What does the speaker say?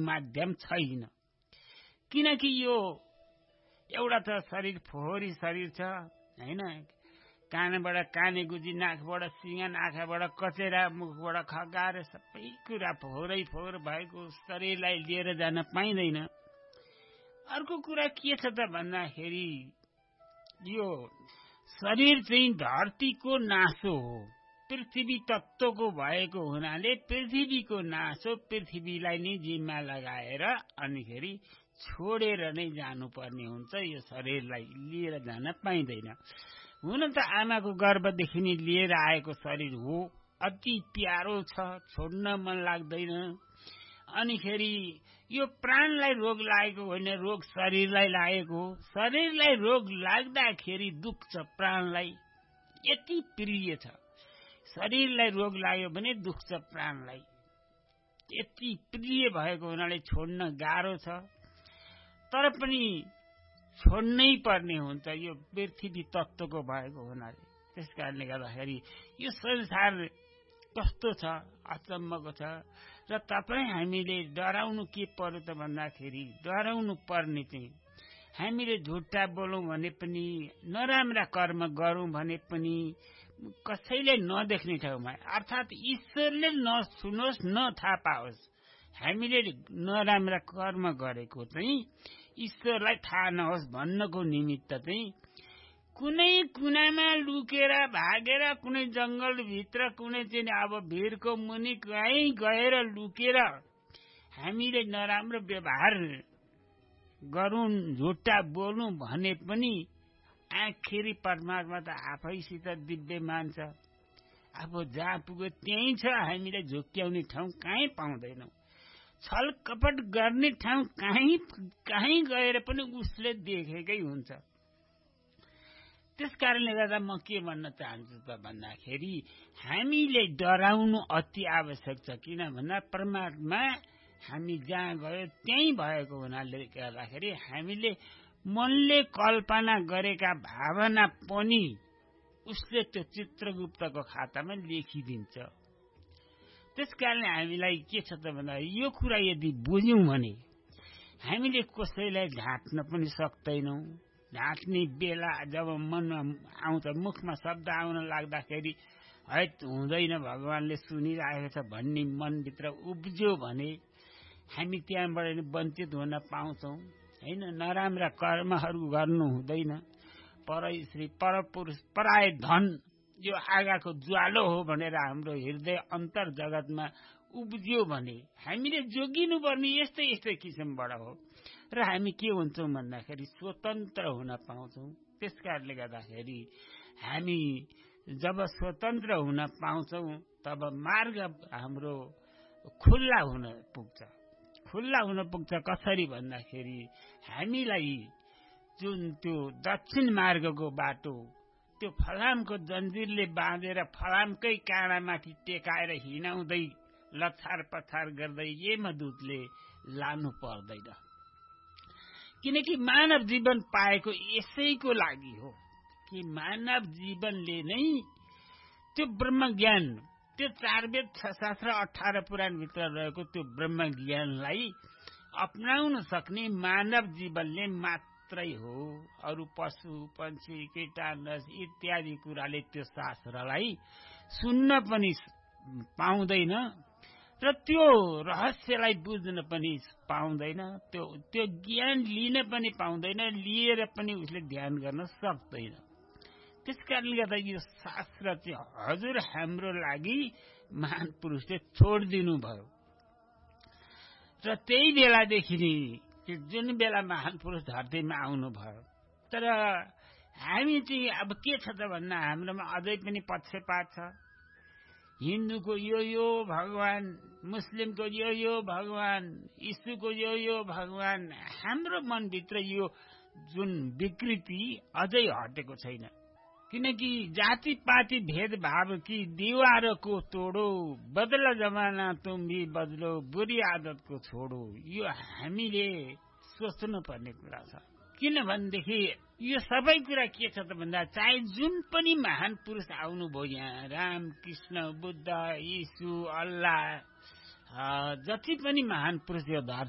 माध्यम छैन। किनकि यो एउटा त शरीर फोहोरी शरीर छ हैन, कानबाट काने गुजी, नाकबाट सिंगान, आँखाबाट कचेरा, मुखबाट खगार, सबै कुरा फोहोरै फोहोर भएको शरीरलाई लिएर जान पाइँदैन। अर्को कुरा के छ त भन्दाखेरि यो शरीर चाहिँ धरतीको नासो हो, पृथ्वी तत्त्वको भएको हुनाले पृथ्वीको नासो पृथ्वीलाई नै जिम्मा लगाएर अनिखेरि छोडेर नै जानुपर्ने हुन्छ। यो शरीरलाई लिएर जान पाइँदैन। हुन त आमाको गर्भदेखि नै लिएर आएको शरीर हो, अति प्यारो छ, छोड्न मन लाग्दैन। अनिखेरि यो प्राणलाई रोग लागेको होइन, रोग शरीरलाई लागेको हो। शरीरलाई रोग लाग्दाखेरि दुख्छ प्राणलाई, यति प्रिय छ। शरीरलाई रोग लाग्यो भने दुख्छ प्राणलाई, यति प्रिय भएको हुनाले छोड्न गाह्रो छ। तर पनि छोड्नै पर्ने हुन्छ, यो पृथ्वी तत्त्वको भएको हुनाले। त्यस कारणले गर्दाखेरि यो संसार कस्तो छ, अचम्मको छ। र तपाईँ हामीले डराउनु के पर्यो त भन्दाखेरि, डराउनु पर्ने चाहिँ हामीले झुट्टा बोलौँ भने पनि, नराम्रा कर्म गरौँ भने पनि कसैले नदेख्ने ठाउँमा, अर्थात् ईश्वरले नसुनोस्, नथाहा पाओस्। हामीले नराम्रा कर्म गरेको चाहिँ ईश्वरलाई थाहा नहोस् भन्नको निमित्त चाहिँ कुनै कुनामा लुकेर भागेर, कुनै जंगलभित्र, कुनै चाहिँ अब भिरको मुनि कहीँ गएर लुकेर हामीले नराम्रो व्यवहार गरौँ, झुट्टा बोलौँ भने पनि आखिरी परमात्मा त आफैसित दिव्यमान छ। अब जहाँ पुग्यो त्यही छ, हामीले झुक्क्याउने ठाउँ कहीँ पाउँदैनौँ। छल कपट गर्ने ठाउँ कहीँ गएर पनि उसले देखेकै हुन्छ। त्यस कारणले गर्दा म के भन्न चाहन्छु त भन्दाखेरि हामीले डराउनु अति आवश्यक छ। किन भन्दा परमात्मा हामी जहाँ गयो त्यही भएको हुनाले गर्दाखेरि हामीले मनले कल्पना गरेका भावना पनि उसले त्यो चित्रगुप्तको खातामा लेखिदिन्छ। त्यस कारणले हामीलाई के छ त भन्दा यो कुरा यदि बुझ्यौँ भने हामीले कसैलाई ढाँट्न पनि सक्दैनौँ। ढाँट्ने बेला जब मनमा आउँछ, मुखमा शब्द आउन लाग्दाखेरि हैत हुँदैन, भगवानले सुनिरहेको छ भन्ने मनभित्र उब्ज्यो भने हामी त्यहाँबाट वञ्चित हुन पाउँछौँ हैन। नराम्रा कर्महरू गर्नु हुँदैन। परश्री परपुरुष पराय धन यो आगाको ज्वालो हो भनेर हाम्रो हृदय अन्तर जगतमा उब्जियो भने हामीले जोगिनु पर्ने यस्तै यस्तै किसिमबाट हो। र हामी के हुन्छौँ भन्दाखेरि स्वतन्त्र हुन पाउँछौँ। त्यस कारणले गर्दाखेरि हामी जब स्वतन्त्र हुन पाउँछौँ तब मार्ग हाम्रो खुल्ला हुन पुग्छ। खुल्ला हुन पुग्छ कसरी भन्दाखेरि हामीलाई जुन त्यो दक्षिण मार्गको बाटो, त्यो फलामको जन्जिरले बाँधेर फलामकै काँडामाथि टेकाएर हिँडाउँदै लछार पछार गर्दै यमदूतले लानु पर्दैन। किनकि मानव जीवन पाएको यसैको लागि हो कि मानव जीवनले नै त्यो ब्रह्म ज्ञान, त्यो 4 वेद 6 शास्त्र 18 पुराण भित्र रहेको त्यो ब्रह्म ज्ञानलाई अपनाउन सक्ने मानव जीवनले मात्रै हो। अरू पशु पन्छी कीटाणु इत्यादि कुराले त्यो शास्त्रलाई सुन्न पनि पाउँदैन र त्यो रहस्यलाई बुझ्न पनि पाउँदैन। त्यो ज्ञान लिन पनि पाउँदैन, लिएर पनि उसले ध्यान गर्न सक्दैन। त्यस कारणले गर्दा यो शास्त्र चाहिँ हजुर हाम्रो लागि महान पुरुषले छोडिदिनु भयो। र त्यही बेलादेखि नै जुन बेला महान पुरुष धरतीमा आउनुभयो, तर हामी चाहिँ अब के छ त भन्दा हाम्रोमा अझै पनि पक्षपात छ। हिन्दूको यो भगवान, मुस्लिमको यो भगवान, यीशुको यो भगवान। हाम्रो मनभित्र यो जुन विकृति अझै हटेको छैन। किनकि जाति पाति भेदभाव की दीवारों को तोड़ो, बदला जमाना तुम भी बदलो, बुरी आदत को छोड़ो। यो हामीले सोच्नु पर्ने कुरा छ। किनभनेदेखि यो सबै कुरा के छ त भन्दा चाहे जुन पनि महान पुरुष आउनुभयो यहाँ, राम कृष्ण बुद्ध यीशु अल्लाह, जति पनि महान पुरुष यो